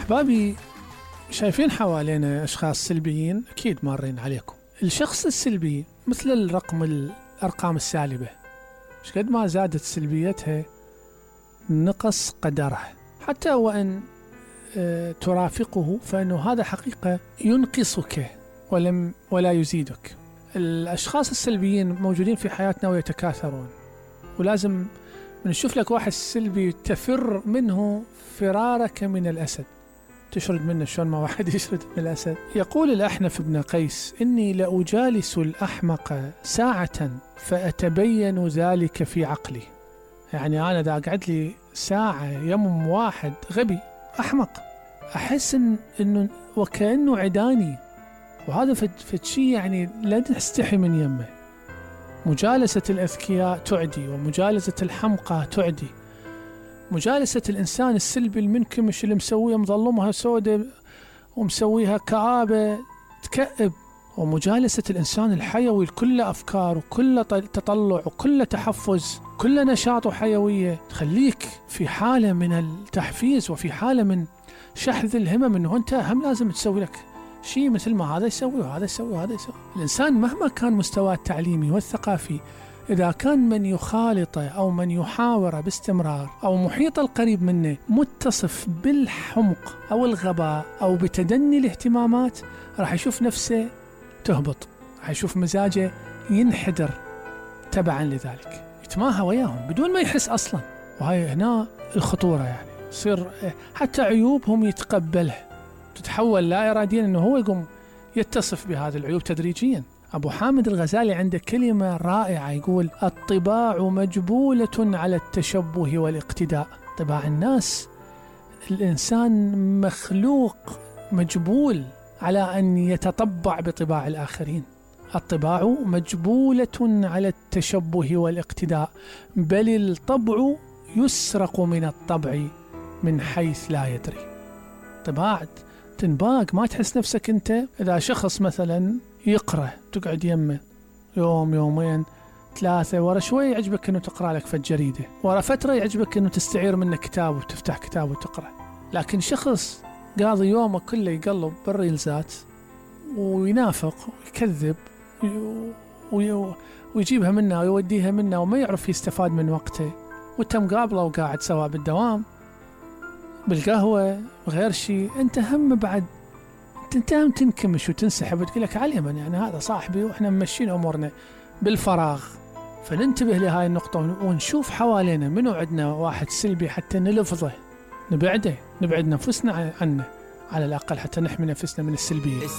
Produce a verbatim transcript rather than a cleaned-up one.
أحبابي، شايفين حوالينا أشخاص سلبيين أكيد مارين عليكم. الشخص السلبي مثل الرقم الأرقام السالبة، مش قد ما زادت سلبيتها نقص قدره، حتى وإن اه ترافقه فإنه هذا حقيقة ينقصك ولم ولا يزيدك. الأشخاص السلبيين موجودين في حياتنا ويتكاثرون، ولازم نشوف لك واحد سلبي تفر منه فرارك من الأسد. تشرد منه شلون ما واحد يشرد من الأسد. يقول الأحنف بن قيس: إني لأجالس الأحمق ساعة فأتبين ذلك في عقلي. يعني أنا دا أقعد لي ساعة يمم واحد غبي أحمق، أحس إن إنه وكأنه عداني، وهذا فد شيء يعني لا تستحي من يمه. مجالسة الأذكياء تعدي، ومجالسة الحمقى تعدي. مجالسة الإنسان السلبي المنكمش اللي مسويه مظلمها سودة ومسويها كآبة تكئب، ومجالسة الإنسان الحيوي كل أفكار وكل تطلع وكل تحفز كل نشاط وحيوية تخليك في حالة من التحفيز وفي حالة من شحذ الهمم، إنه أنت هم لازم تسوي لك شيء مثل ما هذا يسوي وهذا يسوي وهذا يسوي. الإنسان مهما كان مستواه التعليمي والثقافي، إذا كان من يخالطه أو من يحاوره باستمرار أو محيط القريب منه متصف بالحمق أو الغباء أو بتدني الاهتمامات، راح يشوف نفسه تهبط، راح يشوف مزاجه ينحدر تبعا لذلك، يتماهى وياهم بدون ما يحس أصلا. وهي هنا الخطورة، يعني يصير حتى عيوبهم يتقبلها، تتحول لا إراديا أنه هو يقوم يتصف بهذه العيوب تدريجيا. أبو حامد الغزالي عنده كلمة رائعة، يقول: الطباع مجبولة على التشبه والاقتداء. طباع الناس، الإنسان مخلوق مجبول على أن يتطبع بطباع الآخرين. الطباع مجبولة على التشبه والاقتداء، بل الطبع يسرق من الطبع من حيث لا يدري. طباع تنباق، ما تحس نفسك أنت. إذا شخص مثلا يقرأ تقعد يمه يوم يومين ثلاثة، ورا شوي يعجبك أنه تقرأ لك في الجريدة، ورا فترة يعجبك أنه تستعير منه كتاب وتفتح كتاب وتقرأ. لكن شخص قاضي يومه كله يقلب بالريلزات وينافق ويكذب ويجيبها منه ويوديها منه وما يعرف يستفاد من وقته، وانت مقابله وقاعد سواء بالدوام بالقهوة وغير شيء، انت هم بعد انت هم تنكمش وتنسحب وتقول لك على اليمن، يعني هذا صاحبي واحنا ممشين امورنا بالفراغ. فننتبه لهاي النقطة ونشوف حوالينا منو عندنا واحد سلبي حتى نلفظه، نبعده، نبعد نفسنا عنه على الأقل حتى نحمي نفسنا من السلبية.